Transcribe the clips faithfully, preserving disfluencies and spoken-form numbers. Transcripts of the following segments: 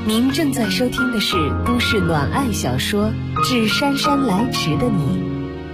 您正在收听的是都市暖爱小说《致姗姗来迟的你》。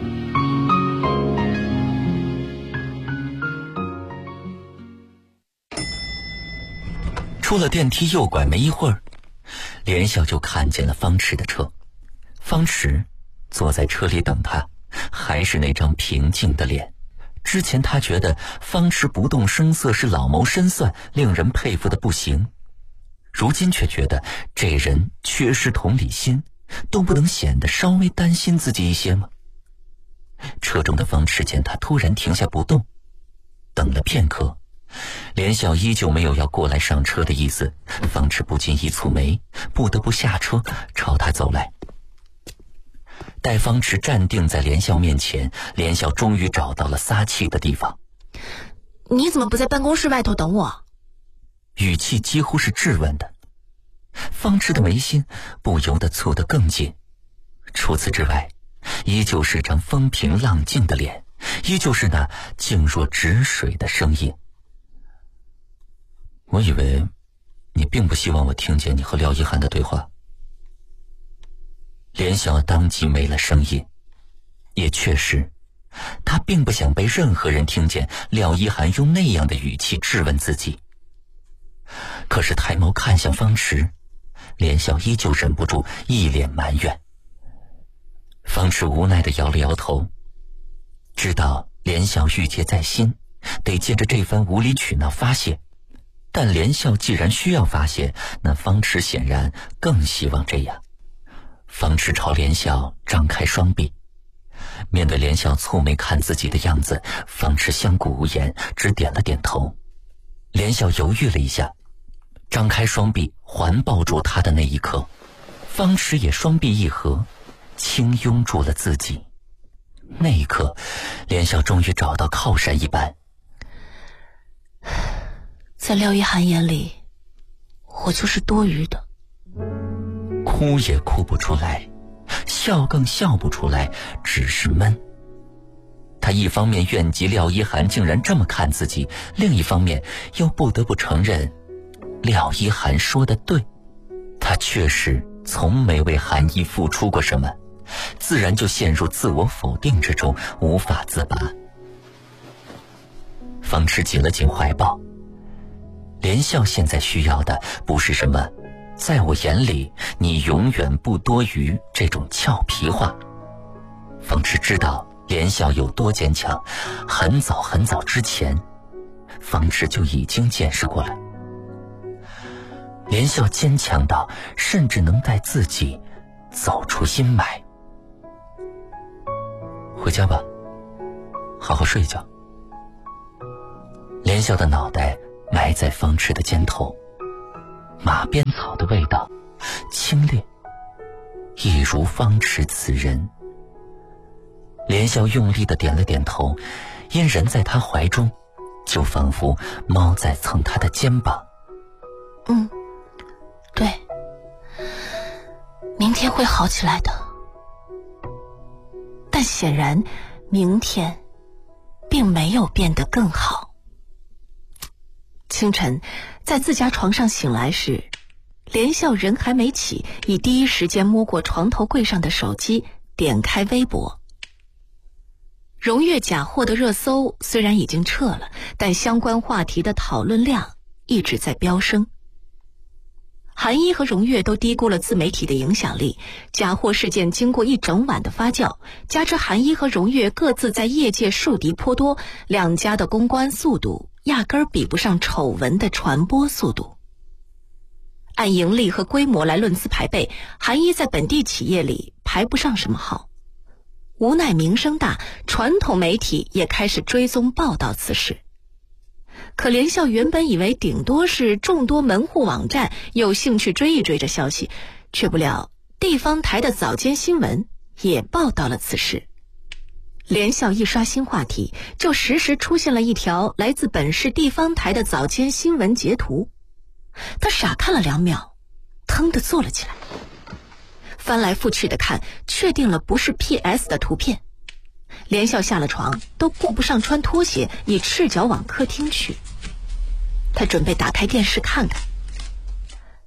出了电梯右拐没一会儿，连笑就看见了方池的车。方池坐在车里等他，还是那张平静的脸。之前他觉得方池不动声色是老谋深算，令人佩服的不行，如今却觉得这人缺失同理心，都不能显得稍微担心自己一些吗？车中的方池见他突然停下不动，等了片刻，连笑依旧没有要过来上车的意思，方池不禁一蹙眉，不得不下车朝他走来。待方池站定在连笑面前，连笑终于找到了撒气的地方。 你怎么不在办公室外头等我？ 语气几乎是质问的。方池的眉心不由得蹙得更紧，除此之外，依旧是张风平浪静的脸，依旧是那静若止水的声音。我以为你并不希望我听见你和廖一涵的对话。连笑当即没了声音，也确实，他并不想被任何人听见廖一涵用那样的语气质问自己。可是抬眸看向方池，连笑依旧忍不住一脸埋怨。方池无奈地摇了摇头，知道连笑郁结在心，得借着这番无理取闹发泄。但连笑既然需要发泄，那方池显然更希望这样。方池朝连笑张开双臂，面对连笑蹙眉看自己的样子，方池相顾无言，只点了点头。连笑犹豫了一下，张开双臂环抱住他的那一刻，方池也双臂一合，轻拥住了自己。那一刻，连笑终于找到靠山一般。 在廖一涵眼里，我就是多余的。 哭也哭不出来，笑更笑不出来，只是闷。他一方面怨极廖一涵竟然这么看自己，另一方面又不得不承认廖一涵说的对，他确实从没为韩一付出过什么，自然就陷入自我否定之中，无法自拔。方池紧了紧怀抱，连笑现在需要的不是什么在我眼里你永远不多余这种俏皮话。方池知道连笑有多坚强，很早很早之前，方池就已经见识过了。连笑坚强到甚至能带自己走出阴霾。回家吧，好好睡一觉。连笑的脑袋埋在方池的肩头，马鞭草的味道清冽，一如方池此人。连笑用力地点了点头，因人在他怀中，就仿佛猫在蹭他的肩膀。 嗯，对，明天会好起来的。但显然，明天并没有变得更好。清晨，在自家床上醒来时，连笑人还没起，已第一时间摸过床头柜上的手机，点开微博。荣越假货的热搜虽然已经撤了，但相关话题的讨论量一直在飙升。韩一和荣越都低估了自媒体的影响力，假货事件经过一整晚的发酵，加之韩一和荣越各自在业界树敌颇多，两家的公关速度压根儿比不上丑闻的传播速度。按盈利和规模来论资排辈，韩一在本地企业里排不上什么号。无奈名声大，传统媒体也开始追踪报道此事。可连笑原本以为顶多是众多门户网站有兴趣追一追这消息，却不料地方台的早间新闻也报道了此事。连笑一刷新话题，就实时出现了一条来自本市地方台的早间新闻截图。他傻看了两秒，腾地坐了起来，翻来覆去的看，确定了不是 P S 的图片。连笑下了床，都顾不上穿拖鞋，已赤脚往客厅去。他准备打开电视看看，可他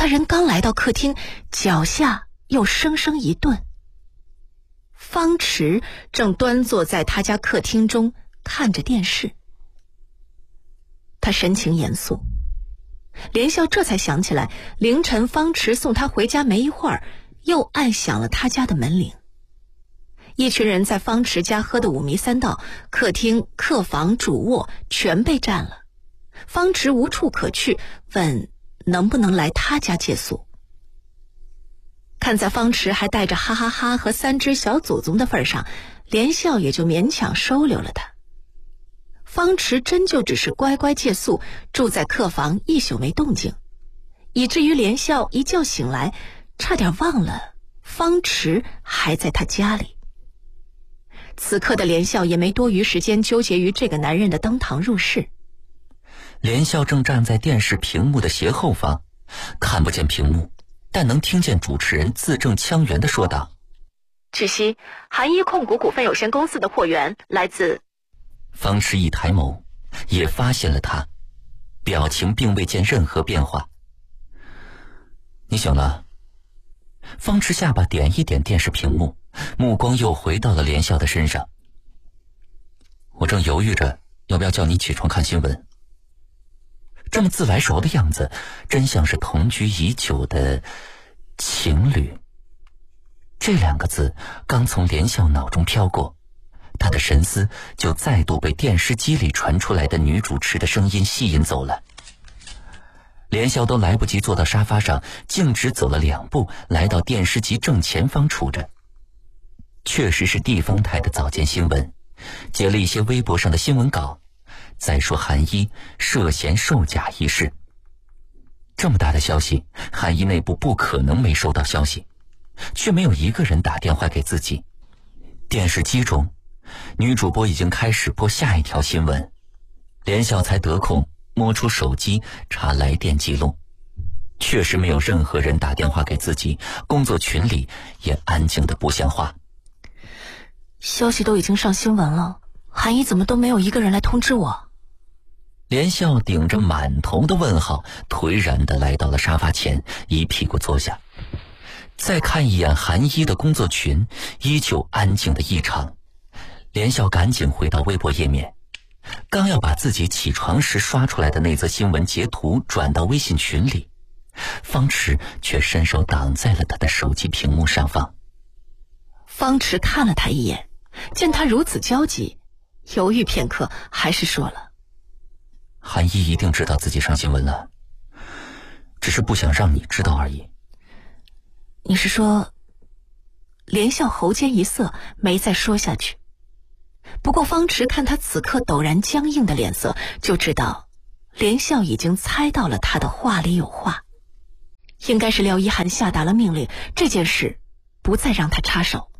他人刚来到客厅，脚下又生生一顿。方池正端坐在他家客厅中看着电视，他神情严肃。连笑这才想起来，凌晨方池送他回家没一会儿，又按响了他家的门铃。一群人在方池家喝得五迷三道，客厅、客房、主卧全被占了。方池无处可去，问能不能来他家借宿。看在方池还带着哈哈哈和三只小祖宗的份上，连笑也就勉强收留了他。方池真就只是乖乖借宿，住在客房一宿没动静，以至于连笑一觉醒来，差点忘了方池还在他家里。此刻的连笑也没多余时间纠结于这个男人的登堂入室。 连笑正站在电视屏幕的斜后方，看不见屏幕，但能听见主持人字正腔圆地说道： 据悉，韩一控股股份有限公司的货源来自…… 方池一抬眸，也发现了他，表情并未见任何变化。你醒了？方池下巴点一点电视屏幕，目光又回到了连笑的身上。我正犹豫着要不要叫你起床看新闻。这么自来熟的样子，真像是同居已久的情侣。这两个字刚从连笑脑中飘过，他的神思就再度被电视机里传出来的女主持的声音吸引走了。连笑都来不及坐到沙发上，径直走了两步，来到电视机正前方杵着。确实是地方台的早间新闻，截了一些微博上的新闻稿，再说韩一涉嫌售假一事。这么大的消息，韩一内部不可能没收到消息，却没有一个人打电话给自己。电视机中，女主播已经开始播下一条新闻，连笑才得空摸出手机查来电记录，确实没有任何人打电话给自己，工作群里也安静得不像话。 消息都已经上新闻了，韩一怎么都没有一个人来通知我？ 连笑顶着满头的问号，颓然地来到了沙发前，一屁股坐下。再看一眼韩一的工作群，依旧安静的异常。连笑赶紧回到微博页面，刚要把自己起床时刷出来的那则新闻截图转到微信群里，方池却伸手挡在了他的手机屏幕上方。 方池看了他一眼，见他如此焦急，犹豫片刻，还是说了： 韩一一定知道自己上新闻了，只是不想让你知道而已。 你是说……连笑喉间一涩，没再说下去。不过方池看他此刻陡然僵硬的脸色，就知道连笑已经猜到了他的话里有话，应该是廖一涵下达了命令，这件事不再让他插手。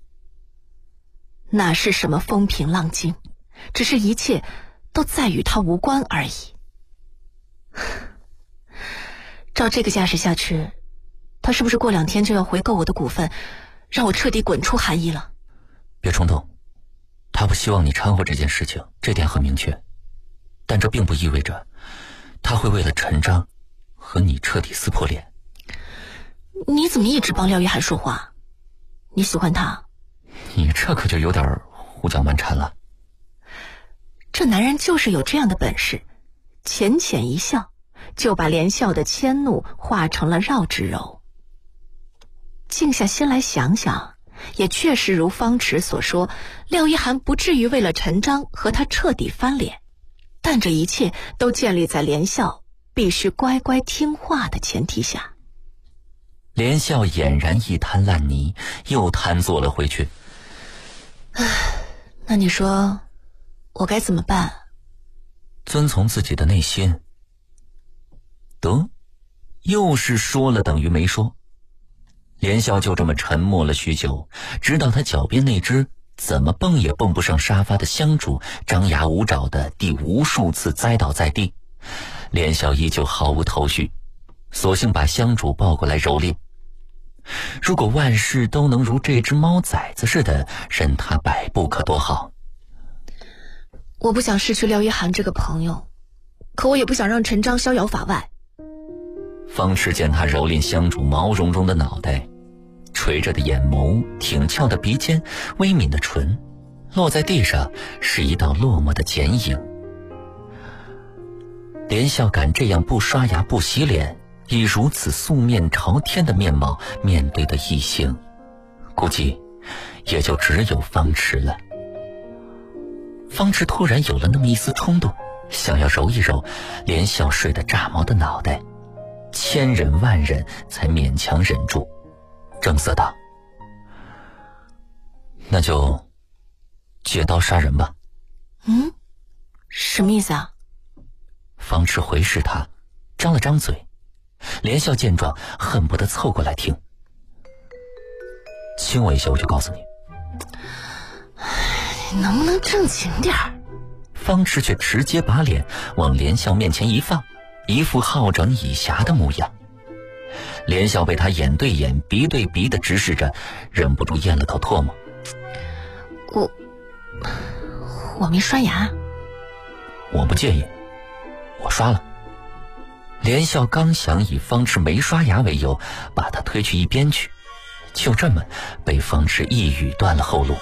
哪是什么风平浪静，只是一切都再与他无关而已。照这个架势下去，他是不是过两天就要回购我的股份，让我彻底滚出韩一了？ 别冲动，他不希望你掺和这件事情，这点很明确，但这并不意味着他会为了陈章和你彻底撕破脸。 你怎么一直帮廖一涵说话？你喜欢他？ 你这可就有点胡搅蛮缠了。 这男人就是有这样的本事，浅浅一笑，就把连笑的迁怒化成了绕指柔。静下心来想想，也确实如方池所说，廖一涵不至于为了陈章和他彻底翻脸，但这一切都建立在连笑必须乖乖听话的前提下。 连笑俨然一滩烂泥，又瘫坐了回去。 那你说我该怎么办？ 遵从自己的内心。得，又是说了等于没说。连笑就这么沉默了许久，直到他脚边那只怎么蹦也蹦不上沙发的香烛张牙舞爪的第无数次栽倒在地，连笑依旧毫无头绪，索性把香烛抱过来蹂躏。如果万事都能如这只猫崽子似的，任他摆布可多好。 我不想失去廖一涵这个朋友，可我也不想让陈章逍遥法外。 方池见他蹂躏香主毛茸茸的脑袋，垂着的眼眸，挺翘的鼻尖，微抿的唇，落在地上是一道落寞的剪影。连笑敢这样不刷牙不洗脸，以如此素面朝天的面貌面对的异性，估计也就只有方池了。方池突然有了那么一丝冲动，想要揉一揉连笑睡得炸毛的脑袋，千忍万忍才勉强忍住，正色道：那就借刀杀人吧。 嗯，什么意思啊？ 方池回视他，张了张嘴。连笑见状恨不得凑过来听，亲我一下我就告诉你。 你能不能正经点儿？ 方池却直接把脸往连笑面前一放，一副好整以暇的模样。连笑被他眼对眼鼻对鼻的直视着，忍不住咽了口唾沫。 我我没刷牙。 我不介意，我刷了。连笑刚想以方池没刷牙为由把他推去一边去，就这么被方池一语断了后路。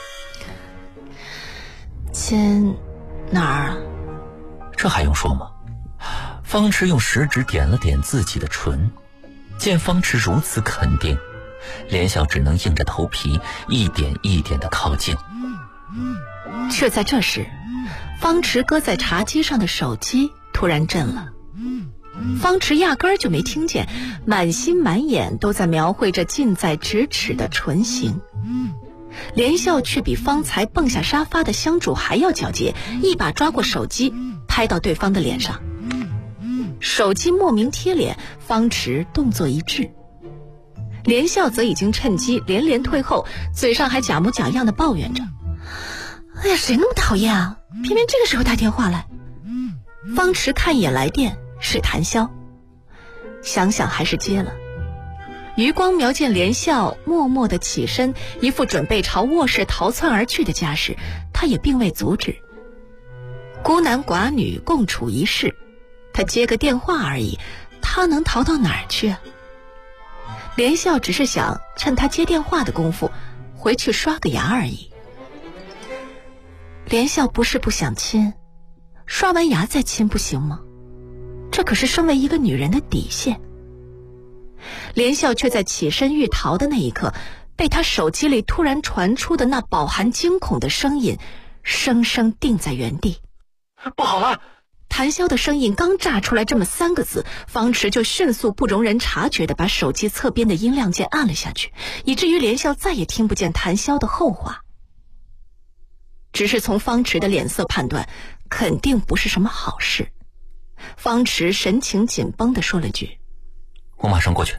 亲哪儿啊？ 这还用说吗？方池用食指点了点自己的唇，见方池如此肯定，连笑只能硬着头皮一点一点的靠近。 却在这时，方池搁在茶几上的手机突然震了。方池压根儿就没听见，满心满眼都在描绘着近在咫尺的唇形。连笑却比方才蹦下沙发的香主还要皎洁，一把抓过手机拍到对方的脸上。手机莫名贴脸，方池动作一滞，连笑则已经趁机连连退后，嘴上还假模假样的抱怨着：哎呀，谁那么讨厌啊，偏偏这个时候打电话来。方池看一眼来电，是谭潇，想想还是接了。余光瞄见连笑默默地起身，一副准备朝卧室逃窜而去的架势，他也并未阻止。孤男寡女共处一室，他接个电话而已，他能逃到哪儿去啊？连笑只是想趁他接电话的功夫回去刷个牙而已。连笑不是不想亲，刷完牙再亲不行吗？这可是身为一个女人的底线。连笑却在起身欲逃的那一刻，被他手机里突然传出的那饱含惊恐的声音生生定在原地。 不好了！ 谭潇的声音刚炸出来这么三个字，方池就迅速不容人察觉地把手机侧边的音量键按了下去，以至于连笑再也听不见谭潇的后话。只是从方池的脸色判断，肯定不是什么好事。方池神情紧绷地说了句： 我马上过去。